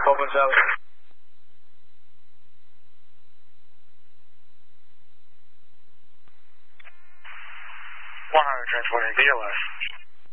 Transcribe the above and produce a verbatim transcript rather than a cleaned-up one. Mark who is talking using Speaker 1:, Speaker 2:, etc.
Speaker 1: Coleman Valley.
Speaker 2: one hundred transporting V L S.